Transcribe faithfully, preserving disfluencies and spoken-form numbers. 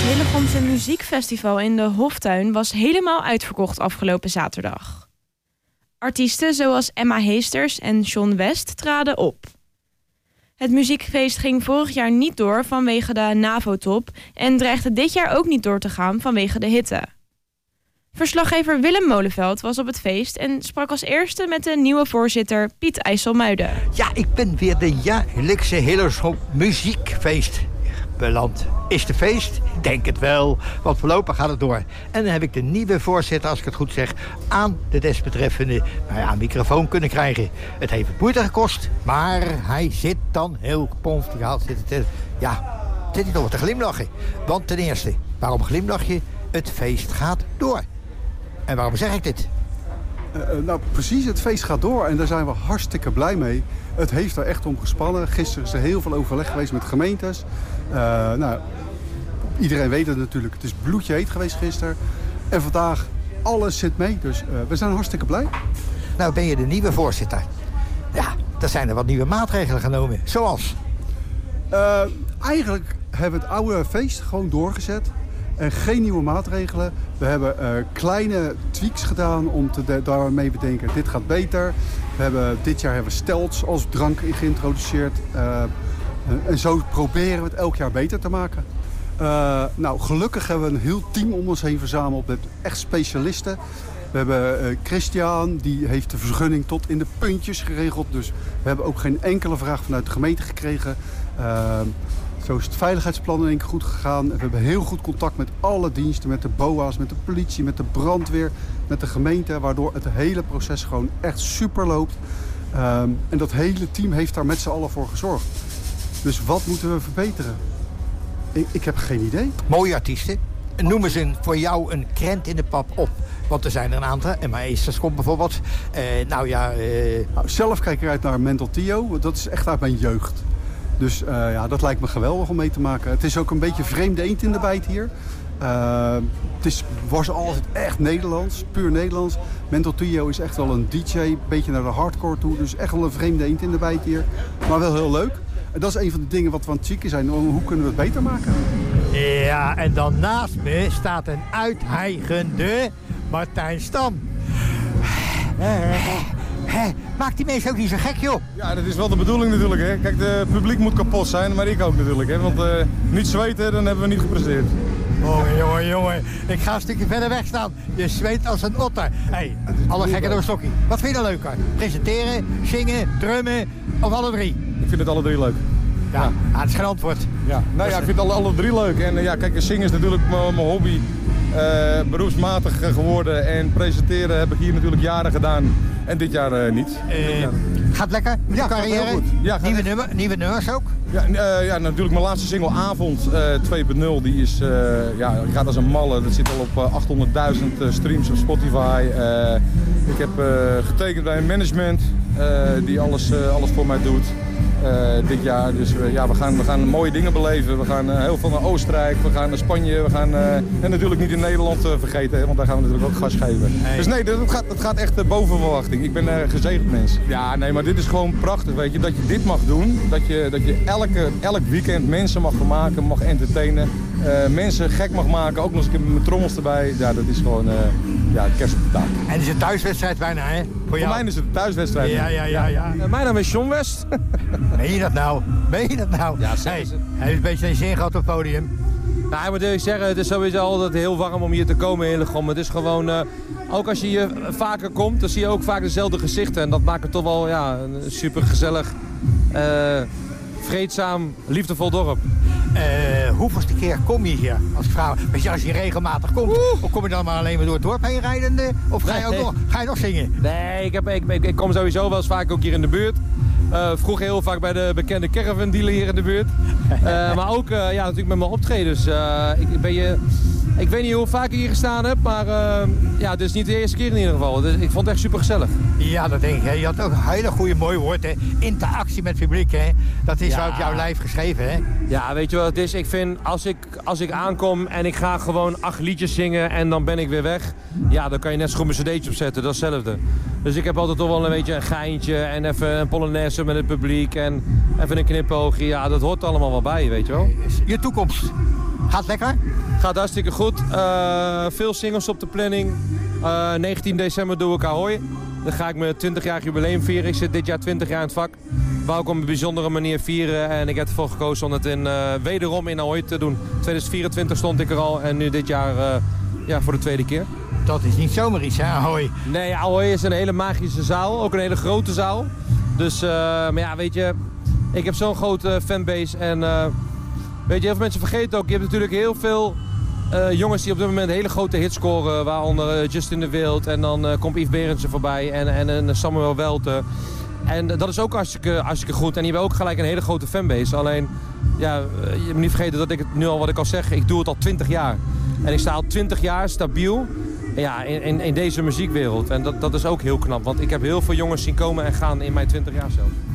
Hillegomse muziekfestival in de Hoftuin was helemaal uitverkocht afgelopen zaterdag. Artiesten zoals Emma Heesters en John West traden op. Het muziekfeest ging vorig jaar niet door vanwege de NAVO-top en dreigde dit jaar ook niet door te gaan vanwege de hitte. Verslaggever Willem Molenveld was op het feest en sprak als eerste met de nieuwe voorzitter Piet IJsselmuiden. Ja, ik ben weer de jaarlijkse Hillegom muziekfeest beland. Is het feest? Ik denk het wel, want voorlopig gaat het door. En dan heb ik de nieuwe voorzitter, als ik het goed zeg, aan de desbetreffende nou ja, microfoon kunnen krijgen. Het heeft het moeite gekost, maar hij zit dan heel pontificaal. Zit het, ja, zit hij toch te glimlachen. Want ten eerste, waarom glimlach je? Het feest gaat door. En waarom zeg ik dit? Uh, nou, precies, het feest gaat door en daar zijn we hartstikke blij mee. Het heeft er echt om gespannen. Gisteren is er heel veel overleg geweest met gemeentes. Uh, nou, iedereen weet het natuurlijk. Het is bloedje heet geweest gisteren. En vandaag, alles zit mee. Dus uh, we zijn hartstikke blij. Nou ben je de nieuwe voorzitter. Ja, er zijn er wat nieuwe maatregelen genomen. Zoals? Uh, eigenlijk hebben we het oude feest gewoon doorgezet. En geen nieuwe maatregelen. We hebben uh, kleine tweaks gedaan om te de, daarmee te bedenken, dit gaat beter. We hebben, dit jaar hebben we stelts als drank geïntroduceerd. Uh, en zo proberen we het elk jaar beter te maken. Uh, nou, gelukkig hebben we een heel team om ons heen verzameld met echt specialisten. We hebben uh, Christian, die heeft de vergunning tot in de puntjes geregeld. Dus we hebben ook geen enkele vraag vanuit de gemeente gekregen. Uh, Zo is het veiligheidsplan in één keer goed gegaan. We hebben heel goed contact met alle diensten, met de B O A's, met de politie, met de brandweer, met de gemeente. Waardoor het hele proces gewoon echt super loopt. Um, en dat hele team heeft daar met z'n allen voor gezorgd. Dus wat moeten we verbeteren? Ik, ik heb geen idee. Mooie artiesten. Noem eens een, voor jou een krent in de pap op. Want er zijn er een aantal. En mijn Eesters komt bijvoorbeeld. Uh, nou ja... Uh... Nou, zelf kijk ik uit naar Mental Tio. Dat is echt uit mijn jeugd. Dus uh, ja, dat lijkt me geweldig om mee te maken. Het is ook een beetje vreemde eend in de bijt hier. Uh, het is, was altijd echt Nederlands, puur Nederlands. Mental Trio is echt wel een D J, een beetje naar de hardcore toe. Dus echt wel een vreemde eend in de bijt hier. Maar wel heel leuk. En dat is een van de dingen wat we aan het chicken zijn. Hoe kunnen we het beter maken? Ja, en dan naast me staat een uithijgende Martijn Stam. Hé, maakt die mensen ook niet zo gek, joh? Ja, dat is wel de bedoeling natuurlijk, hè. Kijk, het publiek moet kapot zijn, maar ik ook natuurlijk, hè. Want uh, niet zweten, dan hebben we niet gepresteerd. Oh, jongen, jongen. Ik ga een stukje verder weg staan. Je zweet als een otter. Hé, hey, alle gekken door een stokje. Wat vind je er leuker? Presenteren, zingen, drummen of alle drie? Ik vind het alle drie leuk. Ja, ja. Ah, het is geen antwoord. Ja, nou ja, ik vind alle, alle drie leuk. En uh, ja, kijk, zingen is natuurlijk mijn hobby. Uh, beroepsmatig geworden en presenteren heb ik hier natuurlijk jaren gedaan en dit jaar uh, niet. Uh, gaat lekker met ja, de carrière? Ja, nieuwe, nummer, nieuwe nummers ook? Ja, uh, ja, natuurlijk mijn laatste single Avond uh, twee punt nul, die is, uh, ja, die gaat als een malle. Dat zit al op uh, achthonderdduizend uh, streams op Spotify. Uh, ik heb uh, getekend bij een management uh, die alles, uh, alles voor mij doet. Uh, dit jaar. Dus uh, ja, we gaan, we gaan mooie dingen beleven. We gaan uh, heel veel naar Oostenrijk, we gaan naar Spanje, we gaan uh, en natuurlijk niet in Nederland uh, vergeten, hè, want daar gaan we natuurlijk ook gas geven. Hey. Dus nee, dat gaat, dat gaat echt uh, boven verwachting. Ik ben een uh, gezegend mens. Ja, nee, maar dit is gewoon prachtig, weet je, dat je dit mag doen. Dat je, dat je elke, elk weekend mensen mag vermaken, mag entertainen. Uh, mensen gek mag maken, ook nog eens met trommels erbij. Ja, dat is gewoon uh, ja, kerst op de taart. En het is een thuiswedstrijd bijna, hè? Voor, Voor mij is het een thuiswedstrijd. Ja, ja, ja. ja. Uh, mijn naam is John West. Meen je dat nou? Meen je dat nou? Ja, hey, hij is een beetje een zin gehad op het podium. Nou, ik moet eerlijk zeggen, het is sowieso altijd heel warm om hier te komen in Hillegom. Het is gewoon, uh, ook als je hier vaker komt, dan zie je ook vaak dezelfde gezichten. En dat maakt het toch wel ja, een super gezellig, uh, vreedzaam, liefdevol dorp. Uh, hoeveelste keer kom je hier als vrouw? Weet je, als je regelmatig komt, Oeh. of kom je dan maar alleen maar door het dorp heen rijdende? Of ga je, ook nog, ga je nog zingen? Nee, ik, heb, ik, ik, ik kom sowieso wel eens vaak ook hier in de buurt. Uh, vroeger heel vaak bij de bekende caravan dealer hier in de buurt. Uh, maar ook uh, ja, natuurlijk met mijn optredens. Uh, ik, ik, ben je, ik weet niet hoe vaak ik hier gestaan heb, maar uh, ja, het is niet de eerste keer in ieder geval. Dus ik vond het echt super gezellig. Ja, dat denk ik. Hè. Je had ook een hele goede mooi woord, hè. Interactie met het publiek, hè. Dat is ja. uit jouw lijf geschreven, hè. Ja, weet je wat het is? Ik vind, als ik, als ik aankom en ik ga gewoon acht liedjes zingen en dan ben ik weer weg. Ja, dan kan je net zo goed mijn cd'tje opzetten, dat is hetzelfde. Dus ik heb altijd toch wel een beetje een geintje en even een polonaise met het publiek en even een knipoogje. Ja, dat hoort allemaal wel bij, weet je wel. Je toekomst, gaat lekker? Gaat hartstikke goed. Uh, veel singles op de planning. Uh, negentien december doe ik Ahoy. Dan ga ik mijn twintig jaar jubileum vieren. Ik zit dit jaar twintig jaar in het vak. Wou ik op een bijzondere manier vieren. En ik heb ervoor gekozen om het in, uh, wederom in Ahoy te doen. tweeduizend vierentwintig stond ik er al en nu dit jaar uh, ja, voor de tweede keer. Dat is niet zomaar iets, hè, Ahoy? Nee, Ahoy is een hele magische zaal. Ook een hele grote zaal. Dus, uh, maar ja, weet je, ik heb zo'n grote fanbase. En uh, weet je, heel veel mensen vergeten ook. Je hebt natuurlijk heel veel uh, jongens die op dit moment hele grote hits scoren. Waaronder uh, Justin de Wild. En dan uh, komt Yves Berendsen voorbij. En, en, en Samuel Welte. En uh, dat is ook hartstikke, hartstikke goed. En die hebben ook gelijk een hele grote fanbase. Alleen, ja, uh, je moet niet vergeten dat ik het nu al, wat ik al zeg, ik doe het al twintig jaar. En ik sta al twintig jaar stabiel. Ja, in, in, in deze muziekwereld. En dat, dat is ook heel knap. Want ik heb heel veel jongens zien komen en gaan in mijn twintig jaar zelf.